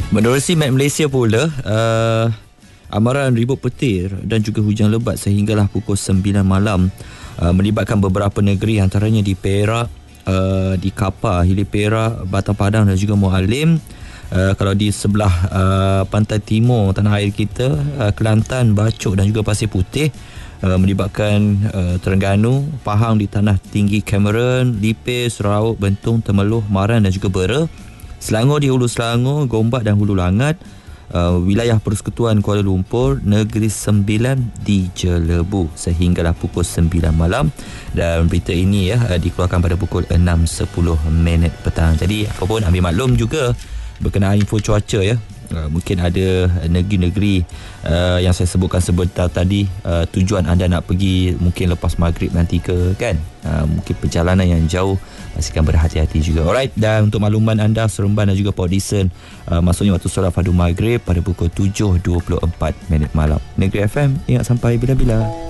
Menerusi map Malaysia pula, amaran ribut petir dan juga hujan lebat sehinggalah pukul 9 malam melibatkan beberapa negeri, antaranya di Perak, di Kapar, Hilir Perak, Batang Padang dan juga Mualim. Kalau di sebelah pantai timur tanah air kita, Kelantan, Bacok dan juga Pasir Putih, melibatkan Terengganu, Pahang di tanah tinggi Cameron, Lipis, Sarawak, Bentong, Temeloh, Maran dan juga Bera. Selangor di Hulu Selangor, Gombak dan Hulu Langat. Wilayah Persekutuan Kuala Lumpur, Negeri Sembilan di Jelebu sehinggalah pukul 9 malam. Dan berita ini dikeluarkan pada pukul 6.10 petang. Jadi apa pun ambil maklum juga berkenaan info cuaca ya. Mungkin ada negeri-negeri yang saya sebutkan sebentar tadi, tujuan anda nak pergi mungkin lepas maghrib nanti ke kan, mungkin perjalanan yang jauh, pastikan berhati-hati juga. Alright, dan untuk makluman anda, Seremban dan juga Port Dickson, maksudnya waktu solat fardu maghrib pada pukul 7.24 malam. Negeri FM, ingat sampai bila-bila.